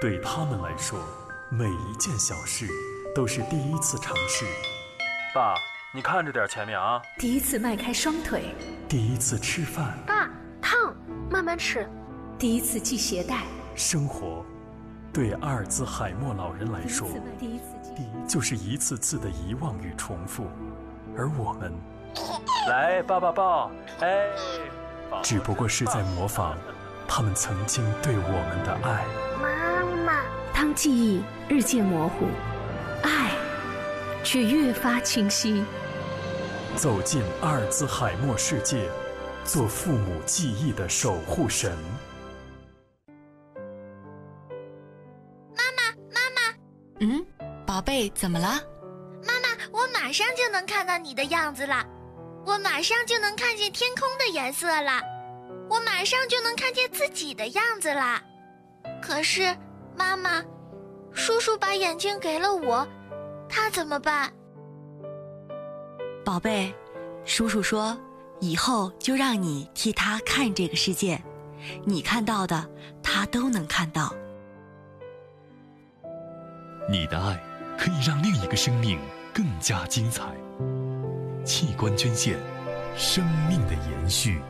对他们来说，每一件小事都是第一次尝试。 爸，你看着点前面啊！ 第一次迈开双腿， 第一次吃饭， 爸，烫，慢慢吃。 第一次系鞋带。 生活，对阿尔兹海默老人来说，就是一次次的遗忘与重复，而我们， 来，爸爸抱，哎， 只不过是在模仿他们曾经对我们的爱。 妈妈， 当记忆日渐模糊，爱却越发清晰。 走进阿尔兹海默世界，做父母记忆的守护神。 宝贝，怎么了？ 妈妈，我马上就能看到你的样子了，我马上就能看见天空的颜色了，我马上就能看见自己的样子了。可是，妈妈，叔叔把眼睛给了我，他怎么办？ 宝贝，叔叔说，以后就让你替他看这个世界，你看到的，他都能看到。 你的爱可以让另一个生命更加精彩。器官捐献，生命的延续。